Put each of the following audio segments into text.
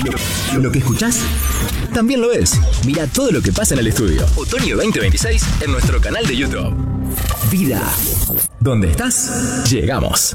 Lo que escuchás también lo ves. Mira todo lo que pasa en el estudio. Otoño 2026 en nuestro canal de YouTube. Vida. ¿Dónde estás? Llegamos.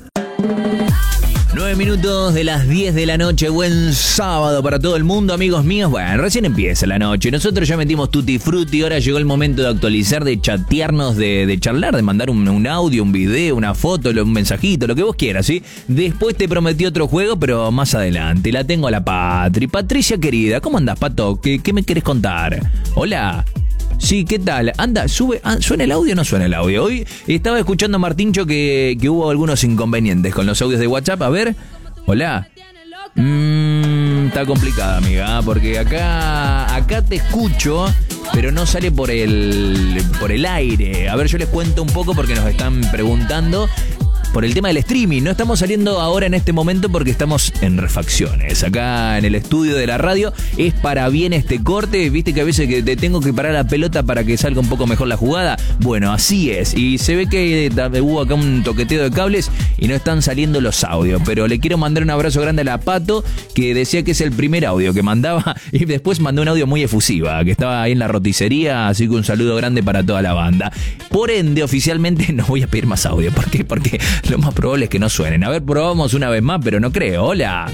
9 minutos de las 10 de la noche. Buen sábado para todo el mundo, amigos míos. Bueno, recién empieza la noche. Nosotros ya metimos tutti frutti. Ahora llegó el momento de actualizar, de chatearnos, de charlar, de mandar un audio, un video, una foto, un mensajito, lo que vos quieras, ¿sí? Después te prometí otro juego, pero más adelante. La tengo a la Patri. Patricia querida, ¿cómo andás, Pato? ¿Qué me querés contar? Hola. Sí, ¿qué tal? Anda, sube. ¿Suena el audio o no suena el audio? Hoy estaba escuchando a Martincho que hubo algunos inconvenientes con los audios de WhatsApp. A ver. Hola. Está complicada, amiga, porque acá te escucho, pero no sale por el aire. A ver, yo les cuento un poco porque nos están preguntando por el tema del streaming. No estamos saliendo ahora en este momento porque estamos en refacciones. Acá en el estudio de la radio es para bien este corte. Viste que a veces que te tengo que parar la pelota para que salga un poco mejor la jugada. Bueno, así es. Y se ve que hubo acá un toqueteo de cables y no están saliendo los audios. Pero le quiero mandar un abrazo grande a la Pato, que decía que es el primer audio que mandaba. Y después mandó un audio muy efusiva, que estaba ahí en la roticería. Así que un saludo grande para toda la banda. Por ende, oficialmente no voy a pedir más audio. ¿Por qué? Porque lo más probable es que no suenen. A ver, probamos una vez más, pero no creo. Hola.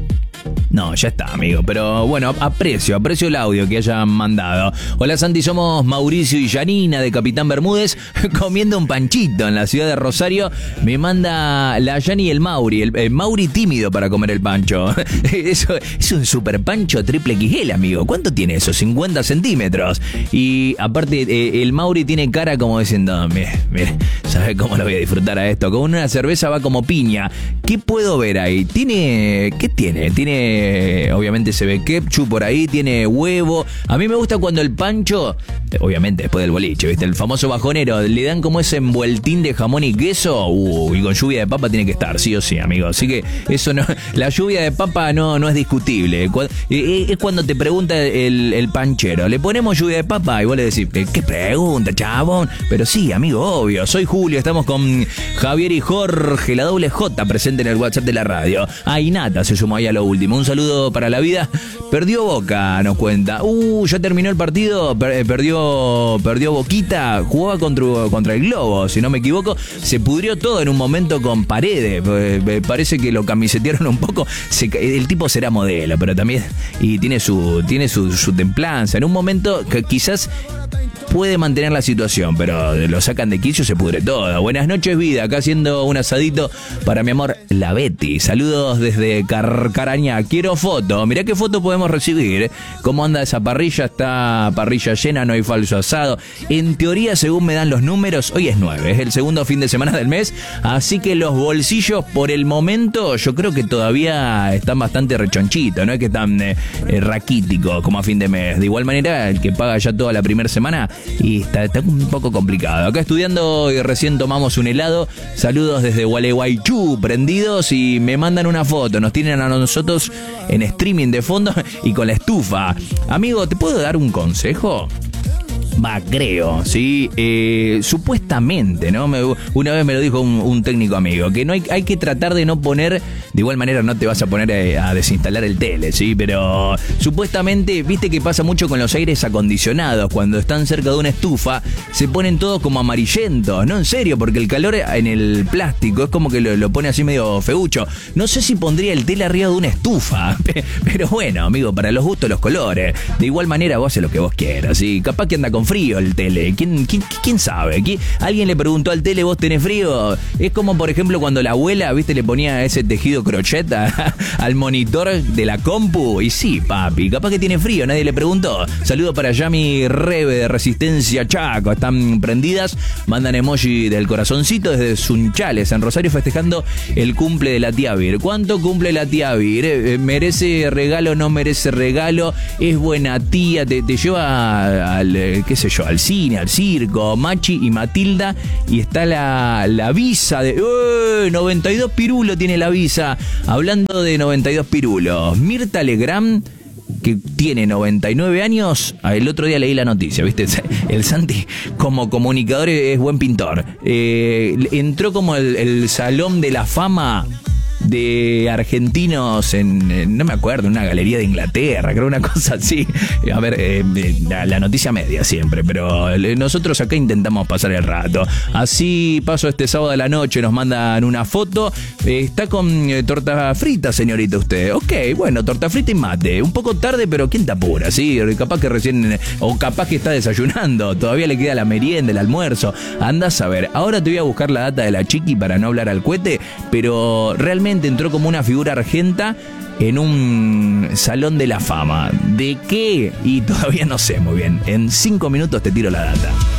No, ya está, amigo. Pero bueno, aprecio el audio que hayan mandado. Hola, Santi, somos Mauricio y Janina de Capitán Bermúdez comiendo un panchito en la ciudad de Rosario. Me manda la Yani y el Mauri. El Mauri tímido para comer el pancho. Eso es un super pancho triple XL, amigo. ¿Cuánto tiene eso? 50 centímetros. Y aparte, el Mauri tiene cara como diciendo, mire, ¿sabe cómo lo voy a disfrutar a esto? Con una cerveza va como piña. ¿Qué puedo ver ahí? ¿Qué tiene? Tiene, obviamente se ve ketchup por ahí, tiene huevo. A mí me gusta cuando el pancho, obviamente después del boliche, ¿viste? El famoso bajonero, le dan como ese envueltín de jamón y queso. Y con lluvia de papa tiene que estar, sí o sí, amigo. Así que eso no, la lluvia de papa no es discutible. Es cuando te pregunta el panchero, ¿le ponemos lluvia de papa? Y vos le decís, ¿qué pregunta, chabón? Pero sí, amigo, obvio. Soy Julio, estamos con Javier y Jorge, la doble J presente en el WhatsApp de la radio. Nata se sumó ahí a lo último. Un saludo para la vida. Perdió Boca, nos cuenta. Ya terminó el partido. Perdió Boquita. Jugaba contra el Globo, si no me equivoco. Se pudrió todo en un momento con Paredes. Parece que lo camisetearon un poco. El tipo será modelo, pero también y tiene su templanza. En un momento que quizás puede mantener la situación, pero lo sacan de quicio, se pudre todo. Buenas noches, vida. Acá haciendo un asadito para mi amor, la Betty. Saludos desde Carcarañá. Quiero foto. Mirá qué foto podemos recibir. ¿Cómo anda esa parrilla? Está parrilla llena, no hay falso asado. En teoría, según me dan los números, hoy es 9. Es el segundo fin de semana del mes. Así que los bolsillos, por el momento, yo creo que todavía están bastante rechonchitos. No es que están raquíticos como a fin de mes. De igual manera, el que paga ya toda la primera semana, y está un poco complicado. Acá estudiando y recién tomamos un helado. Saludos desde Gualeguaychú, prendidos, y me mandan una foto. Nos tienen a nosotros en streaming de fondo y con la estufa. Amigo, ¿te puedo dar un consejo? Creo, sí, supuestamente, ¿no? Una vez me lo dijo un técnico amigo, que no hay que tratar de no poner, de igual manera no te vas a poner a desinstalar el tele, sí, pero supuestamente, viste que pasa mucho con los aires acondicionados, cuando están cerca de una estufa, se ponen todos como amarillentos, no, en serio, porque el calor en el plástico es como que lo pone así medio feucho. No sé si pondría el tele arriba de una estufa, pero bueno, amigo, para los gustos los colores. De igual manera vos haces lo que vos quieras, ¿sí? Capaz que anda con frío el tele. ¿Quién sabe? ¿Alguien le preguntó al tele, vos tenés frío? Es como, por ejemplo, cuando la abuela, viste, le ponía ese tejido crochet al monitor de la compu. Y sí, papi, capaz que tiene frío, nadie le preguntó. Saludo para Yami Rebe de Resistencia Chaco. Están prendidas. Mandan emoji del corazoncito desde Sunchales, en Rosario, festejando el cumple de la tía Vir. ¿Cuánto cumple la tía Vir? ¿Merece regalo o no merece regalo? ¿Es buena tía? ¿Te lleva al qué sé yo, al cine, al circo? Machi y Matilda, y está la visa de 92 pirulos tiene la visa. Hablando de 92 pirulos, Mirta Legrand, que tiene 99 años, el otro día leí la noticia, ¿viste? El Santi, como comunicador, es buen pintor. Entró como el salón de la fama de argentinos en no me acuerdo, una galería de Inglaterra, creo, una cosa así. A ver, la noticia media siempre, pero nosotros acá intentamos pasar el rato. Así paso este sábado a la noche, nos mandan una foto. Está con torta frita, señorita, usted. Ok, bueno, torta frita y mate. Un poco tarde, pero ¿quién te apura? Sí, capaz que recién, o capaz que está desayunando. Todavía le queda la merienda, el almuerzo. Andás a ver. Ahora te voy a buscar la data de la chiqui para no hablar al cohete, pero realmente entró como una figura argenta en un salón de la fama. ¿De qué? Y todavía no sé muy bien. En 5 minutos te tiro la data.